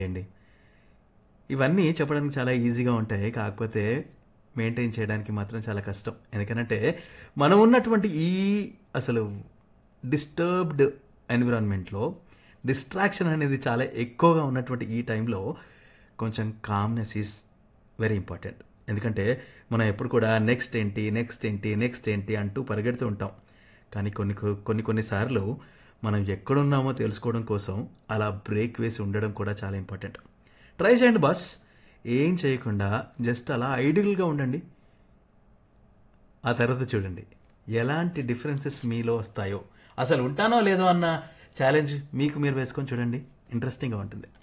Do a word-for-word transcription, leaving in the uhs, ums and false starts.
అండి. ఇవన్నీ చెప్పడానికి చాలా ఈజీగా ఉంటాయి. కాకపోతే మెయింటైన్ చేయడానికి మాత్రం చాలా కష్టం. ఎందుకనంటే మనం ఉన్నటువంటి ఈ అసలు డిస్టర్బ్డ్ ఎన్విరాన్మెంట్‌లో డిస్ట్రాక్షన్ అనేది చాలా ఎక్కువగా ఉన్నటువంటి ఈ టైంలో కొంచెం కామ్‌నెస్ ఈజ్ వెరీ ఇంపార్టెంట్. ఎందుకంటే మనం ఎప్పుడు కూడా నెక్స్ట్ ఏంటి, నెక్స్ట్ ఏంటి, నెక్స్ట్ ఏంటి అంటూ పరిగెడుతూ ఉంటాం. కానీ కొన్ని కొ కొన్ని కొన్ని సార్లు మనం ఎక్కడున్నామో తెలుసుకోవడం కోసం అలా బ్రేక్ వేసి ఉండడం కూడా చాలా ఇంపార్టెంట్. ట్రై చేయండి బాస్. ఏం చేయకుండా జస్ట్ అలా ఐడియల్‌గా ఉండండి. ఆ తర్వాత చూడండి ఎలాంటి డిఫరెన్సెస్ మీలో వస్తాయో. అసలు ఉంటానో లేదో అన్న ఛాలెంజ్ మీకు మీరు వేసుకొని చూడండి. ఇంట్రెస్టింగ్‌గా ఉంటుంది.